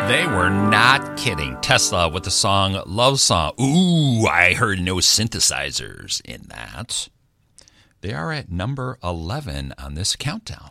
They were not kidding. Tesla with the song Love Song. Ooh, I heard no synthesizers in that. They are at number 11 on this countdown.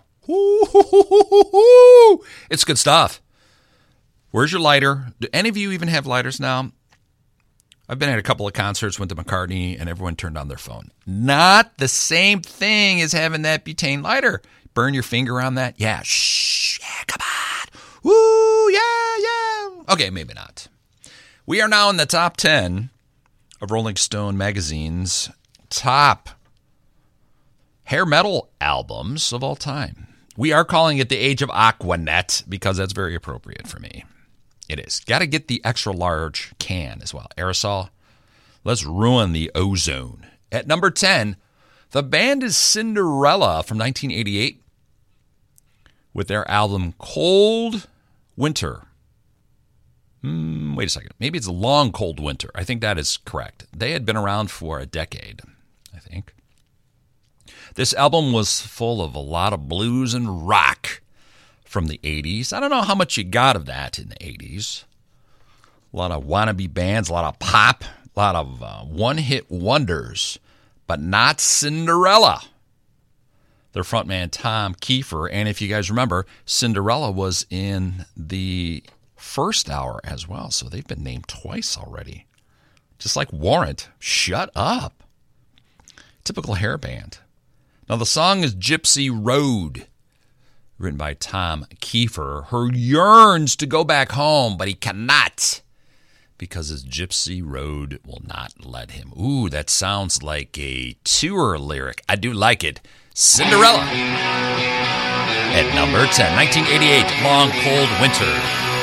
Ooh, it's good stuff. Where's your lighter? Do any of you even have lighters now? I've been at a couple of concerts, went to McCartney, and everyone turned on their phone. Not the same thing as having that butane lighter. Burn your finger on that? Yeah, shh, yeah, come on. Woo, yeah. Okay, maybe not. We are now in the top 10 of Rolling Stone magazine's top hair metal albums of all time. We are calling it the Age of Aquanet because that's very appropriate for me. It is. Got to get the extra large can as well. Aerosol. Let's ruin the ozone. At number 10, the band is Cinderella from 1988 with their album Cold Winter. Wait a second. Maybe it's Long Cold Winter. I think that is correct. They had been around for a decade, I think. This album was full of a lot of blues and rock from the 80s. I don't know how much you got of that in the 80s. A lot of wannabe bands, a lot of pop, a lot of one-hit wonders, but not Cinderella. Their frontman, Tom Kiefer, and if you guys remember, Cinderella was in the first hour as well, so they've been named twice already. Just like Warrant. Shut up. Typical hair band. Now, the song is Gypsy Road, written by Tom Kiefer, who yearns to go back home, but he cannot because his Gypsy Road will not let him. Ooh, that sounds like a tour lyric. I do like it. Cinderella at number 10, 1988, Long Cold Winter.